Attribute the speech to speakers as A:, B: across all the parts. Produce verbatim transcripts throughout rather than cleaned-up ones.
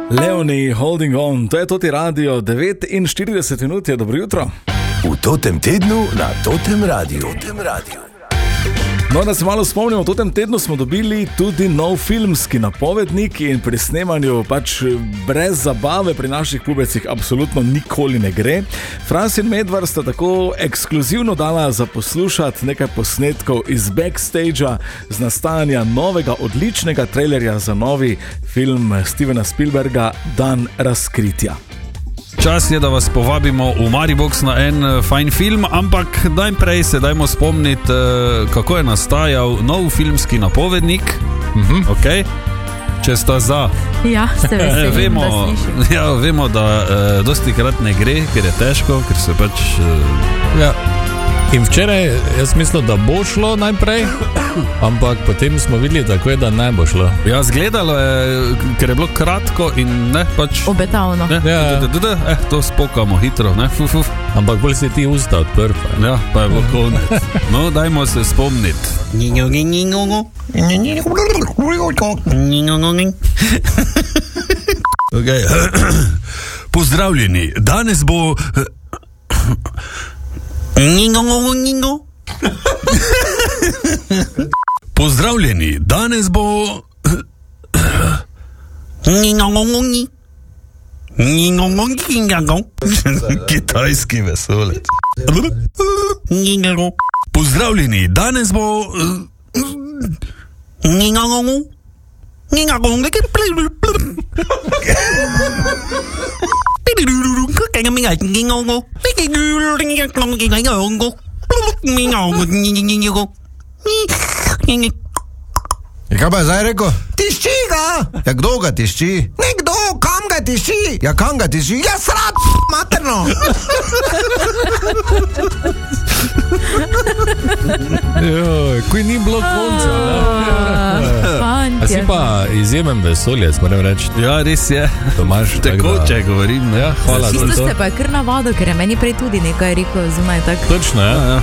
A: Leonie, Holding On, to je Toti radio, devetinštirideset minut je, dobro jutro.
B: V totem tednu na Totem radiju. Totem radiju.
A: No, da se malo spomnimo, v totem tednu smo dobili tudi nov filmski napovednik in pri snemanju pač brez zabave pri naših pubecih absolutno nikoli ne gre. Franz in Medvard sta tako ekskluzivno dala za poslušati nekaj posnetkov iz backstagea z nastajanja novega odličnega trailerja za novi film Stevena Spielberga Dan razkritja.
C: Čas je, da vas povabimo v Maribox na en fajn film, ampak najprej se dajmo spomniti, kako je nastajal nov filmski napovednik. Mhm. Okay. Če sta za.
D: Ja, se veselim,
C: vemo,
D: da slišim.
C: Ja, vemo, da eh, dosti krat ne gre, ker je težko, ker se pač... Eh,
E: ja. In včeraj jaz mislil, da bo šlo najprej, ampak potem smo videli tako je, da ne bo šlo.
C: Ja, zgledalo je, ker je bilo kratko in ne pač...
D: Obetavno.
C: Ne,
E: Ja.
C: d- d- d- eh, to spokamo hitro, ne, fuf, fuf.
E: Ampak bolj si ti usta odprl. pa.
C: Ja, pa je bilo konec. No, dajmo se spomniti. Okay. Pozdravljeni, danes bo... Pozdravljeni, danes bo... Kitajski vesolec. Pozdravljeni, danes bo...
F: Ja, kaj pa je zdaj rekel? Tišči ga! Ja, kdo ga tišči? Nekdo, kam ga tišči? Ja, kam ga tišči? Ja, srat, materno!
E: Joj, kuj ni bilo konca.
D: Fantje.
E: A si pa izjemen vesoljec, moram reči.
C: Ja, res je.
E: Tomaž,
C: Tekoče govorim.
E: Ja, hvala za
D: Čisto
E: to.
D: ste pa kar na vodo, ker je meni prej tudi nekaj rekel zunaj tak.
E: Točno, ja.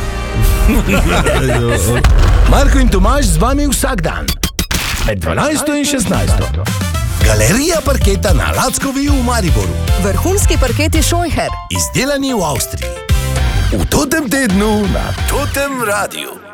B: Marko in Tomaž z vami vsak dan. Med dvanajsto in šestnajsto. Galerija parketa na Lackovi v Mariboru.
G: Vrhunski parketi Scheucher.
B: Izdelani v Avstriji. V totem tednu na Totem radiju.